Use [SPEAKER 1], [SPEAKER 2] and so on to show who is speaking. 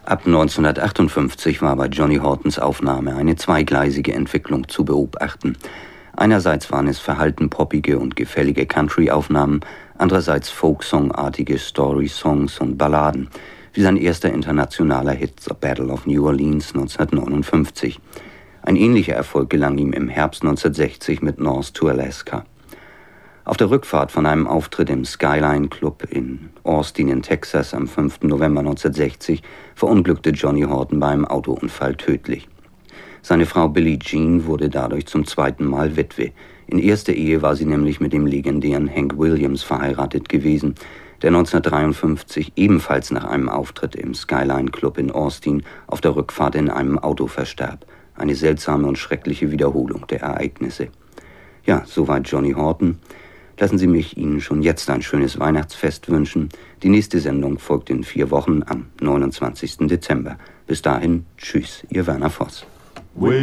[SPEAKER 1] Ab 1958 war bei Johnny Hortons Aufnahme eine zweigleisige Entwicklung zu beobachten. Einerseits waren es verhalten poppige und gefällige Country-Aufnahmen, andererseits Folksong-artige Story-Songs und Balladen, wie sein erster internationaler Hit The Battle of New Orleans 1959. Ein ähnlicher Erfolg gelang ihm im Herbst 1960 mit North to Alaska. Auf der Rückfahrt von einem Auftritt im Skyline Club in Austin in Texas am 5. November 1960 verunglückte Johnny Horton bei einem Autounfall tödlich. Seine Frau Billie Jean wurde dadurch zum zweiten Mal Witwe. In erster Ehe war sie nämlich mit dem legendären Hank Williams verheiratet gewesen, der 1953 ebenfalls nach einem Auftritt im Skyline Club in Austin auf der Rückfahrt in einem Auto verstarb. Eine seltsame und schreckliche Wiederholung der Ereignisse. Ja, soweit Johnny Horton. Lassen Sie mich Ihnen schon jetzt ein schönes Weihnachtsfest wünschen. Die nächste Sendung folgt in 4 Wochen am 29. Dezember. Bis dahin, tschüss, Ihr Werner Voss.